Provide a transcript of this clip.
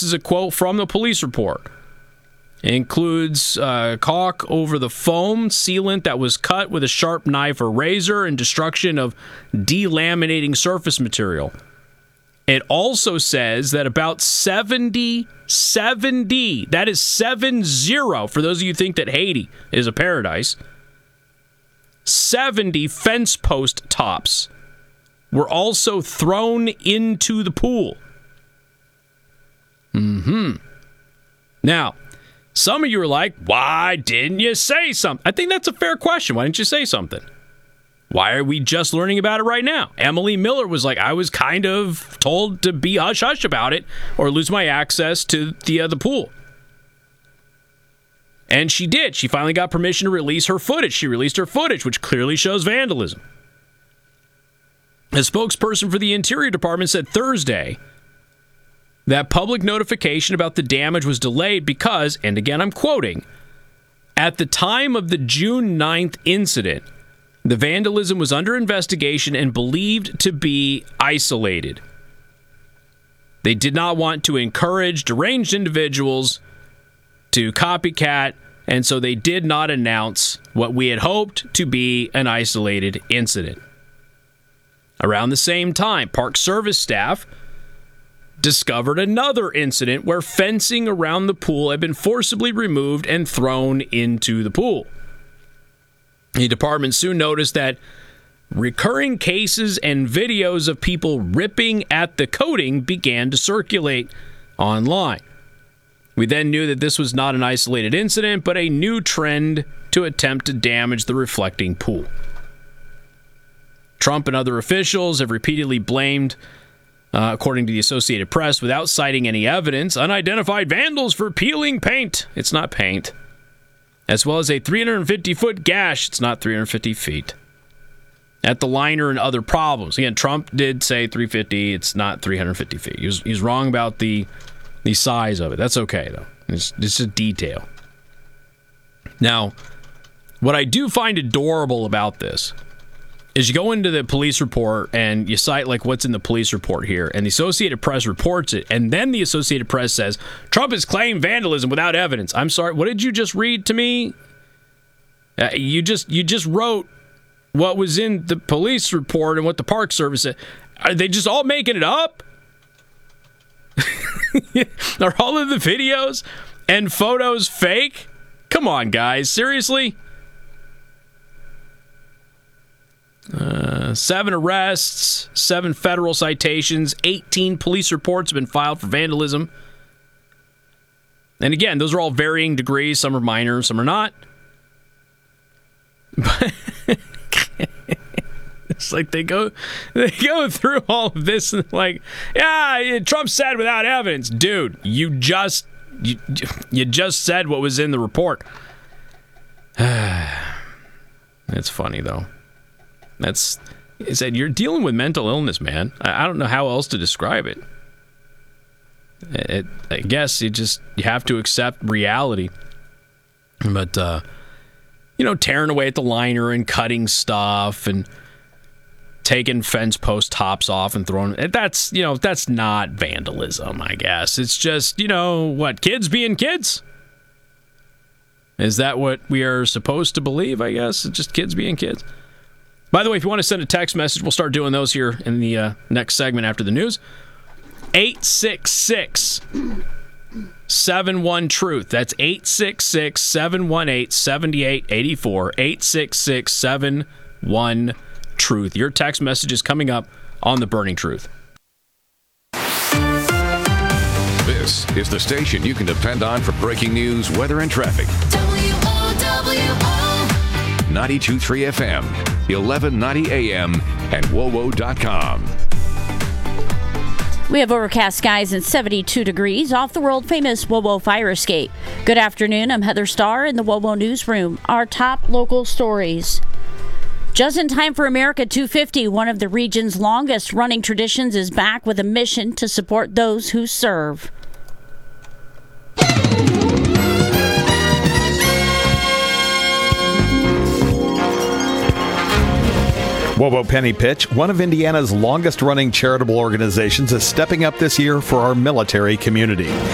is a quote from the police report. It includes caulk over the foam sealant that was cut with a sharp knife or razor and destruction of delaminating surface material. It also says that about 70, that is 70, for those of you who think that Haiti is a paradise, 70 fence post tops were also thrown into the pool. Now, some of you are like, why didn't you say something? I think that's a fair question. Why didn't you say something? Why are we just learning about it right now? Emily Miller was like, I was kind of told to be hush-hush about it or lose my access to the pool. And she did. She finally got permission to release her footage. She released her footage, which clearly shows vandalism. A spokesperson for the Interior Department said Thursday that public notification about the damage was delayed because, and again I'm quoting, at the time of the June 9th incident, the vandalism was under investigation and believed to be isolated. They did not want to encourage deranged individuals to copycat, and so they did not announce what we had hoped to be an isolated incident. Around the same time, Park Service staff discovered another incident where fencing around the pool had been forcibly removed and thrown into the pool. The department soon noticed that recurring cases and videos of people ripping at the coating began to circulate online. We then knew that this was not an isolated incident, but a new trend to attempt to damage the reflecting pool. Trump and other officials have repeatedly blamed, according to the Associated Press, without citing any evidence, unidentified vandals for peeling paint. It's not paint. As well as a 350-foot gash. It's not 350 feet. At the liner and other problems. Again, Trump did say 350. It's not 350 feet. He's wrong about the size of it. That's okay, though. It's just a detail. Now, what I do find adorable about this is you go into the police report and you cite like what's in the police report here, and the Associated Press reports it, and then the Associated Press says, Trump has claimed vandalism without evidence. I'm sorry, what did you just read to me? You just wrote what was in the police report and what the Park Service said. Are they just all making it up? Are all of the videos and photos fake? Come on, guys. Seriously? 7 arrests, 7 federal citations, 18 police reports have been filed for vandalism. And again, those are all varying degrees. Some are minor, some are not. But it's like they go through all of this and like, yeah, Trump said without evidence. Dude, you just said what was in the report. It's funny though. You're dealing with mental illness, man. I don't know how else to describe it. I guess you have to accept reality. But tearing away at the liner and cutting stuff and taking fence post tops off and throwing that's not vandalism, I guess. It's just, kids being kids. Is that what we are supposed to believe, I guess? It's just kids being kids. By the way, if you want to send a text message, we'll start doing those here in the next segment after the news. 866-71-TRUTH. That's 866-718-7884. 866-71-TRUTH. Your text message is coming up on The Burning Truth. This is the station you can depend on for breaking news, weather, and traffic. WOWO. 92.3 FM, 1190 AM, and WOWO.com. We have overcast skies and 72 degrees off the world-famous WOWO fire escape. Good afternoon. I'm Heather Starr in the WOWO Newsroom. Our top local stories. Just in time for America 250, one of the region's longest-running traditions is back with a mission to support those who serve. WOWO Penny Pitch, one of Indiana's longest-running charitable organizations, is stepping up this year for our military community.